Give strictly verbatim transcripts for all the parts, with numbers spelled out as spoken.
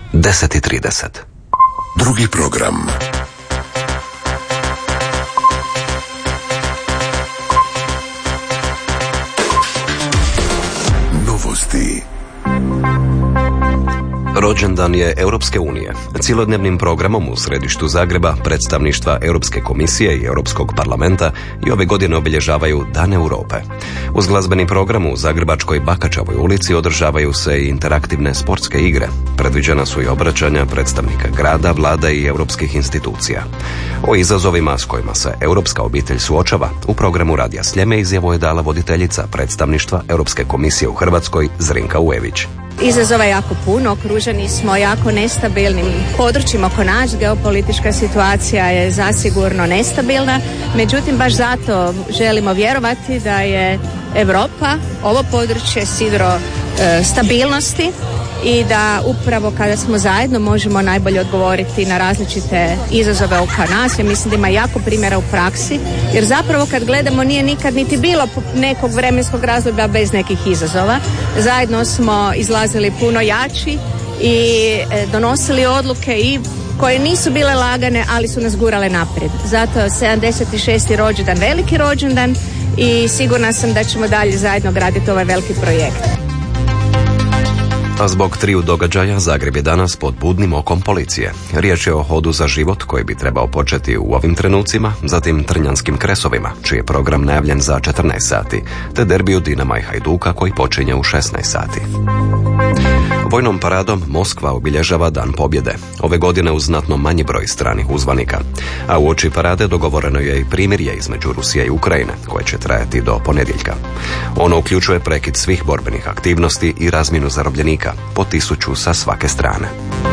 deset i trideset. Drugi program. Novosti. Rođendan je Europske unije. Cijelodnevnim programom u središtu Zagreba predstavništva Europske komisije i Europskog parlamenta i ove godine obilježavaju Dan Europe. Uz glazbeni program u Zagrebačkoj Bakačevoj ulici održavaju se i interaktivne sportske igre. Predviđena su i obraćanja predstavnika grada, vlada i europskih institucija. O izazovima s kojima se europska obitelj suočava u programu Radija Sljeme izjavu je dala voditeljica predstavništva Europske komisije u Hrvatskoj Zrinka Ujević. Izazova je jako puno, okruženi smo jako nestabilnim područjima oko nas, geopolitička situacija je zasigurno nestabilna, međutim baš zato želimo vjerovati da je Europa, ovo područje sidro e, stabilnosti i da upravo kada smo zajedno možemo najbolje odgovoriti na različite izazove oko nas. Ja mislim da ima jako primjera u praksi, jer zapravo kad gledamo nije nikad niti bilo nekog vremenskog razdoblja bez nekih izazova. Zajedno smo izlazili puno jači i donosili odluke i koje nisu bile lagane, ali su nas gurale naprijed. Zato sedamdeset šesti rođendan, veliki rođendan i sigurna sam da ćemo dalje zajedno graditi ovaj veliki projekt. A zbog triju događaja Zagreb je danas pod budnim okom policije. Riječ je o hodu za život koji bi trebao početi u ovim trenucima, zatim Trnjanskim kresovima, čiji je program najavljen za četrnaest sati, te derbiju Dinama i Hajduka koji počinje u šesnaest sati. Vojnom paradom Moskva obilježava Dan pobjede, ove godine uz znatno manji broj stranih uzvanika. A u oči parade dogovoreno je i primirje između Rusije i Ukrajine, koje će trajati do ponedjeljka. Ono uključuje prekid svih borbenih aktivnosti i razmjenu zarobljenika, po tisuću sa svake strane.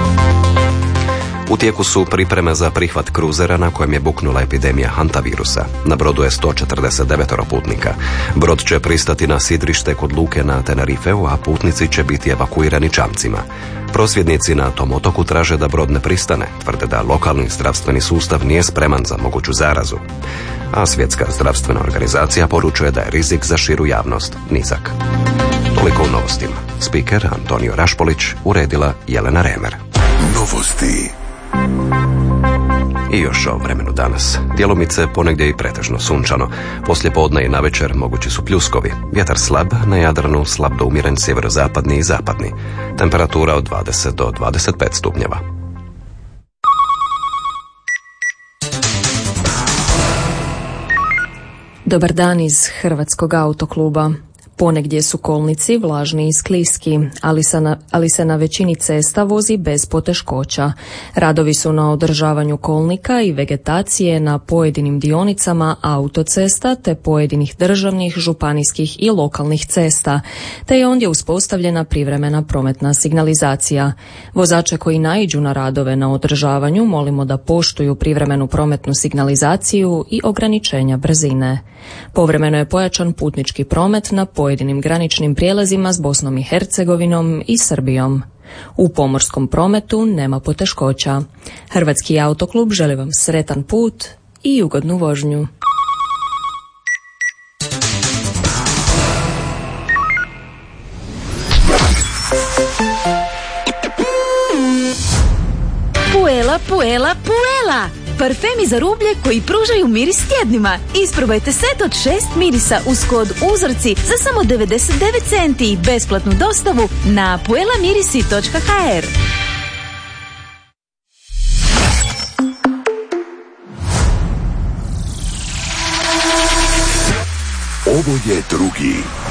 U tijeku su pripreme za prihvat kruzera na kojem je buknula epidemija hantavirusa. Na brodu je sto četrdeset devet putnika. Brod će pristati na sidrište kod luke na Tenerifeu, a putnici će biti evakuirani čamcima. Prosvjednici na tom otoku traže da brod ne pristane, tvrde da lokalni zdravstveni sustav nije spreman za moguću zarazu. A Svjetska zdravstvena organizacija poručuje da je rizik za širu javnost nizak. Toliko u novostima. Spiker Antonio Rašpolić, uredila Jelena Remer. Novosti. I još o vremenu danas. Djelomice ponegdje i pretežno sunčano. Poslije podne i navečer mogući su pljuskovi. Vjetar slab, na Jadranu slab do umjeren sjeverozapadni i zapadni. Temperatura od dvadeset do dvadeset pet stupnjeva. Dobar dan iz Hrvatskog autokluba. Ponegdje su kolnici vlažni i skliski, ali, na, ali se na većini cesta vozi bez poteškoća. Radovi su na održavanju kolnika i vegetacije na pojedinim dionicama autocesta te pojedinih državnih, županijskih i lokalnih cesta, te je ondje uspostavljena privremena prometna signalizacija. Vozače koji naiđu na radove na održavanju molimo da poštuju privremenu prometnu signalizaciju i ograničenja brzine. Povremeno je pojačan putnički promet na pojedinim graničnim prijelazima s Bosnom i Hercegovinom i Srbijom. U pomorskom prometu nema poteškoća. Hrvatski autoklub želi vam sretan put i ugodnu vožnju. Puela, puela, puela! Parfemi za rublje koji pružaju miris tjednima. Isprobajte set od šest mirisa uz kod uzorci za samo devedeset devet centi i besplatnu dostavu na puelamirisi točka ha er. Ovo je drugi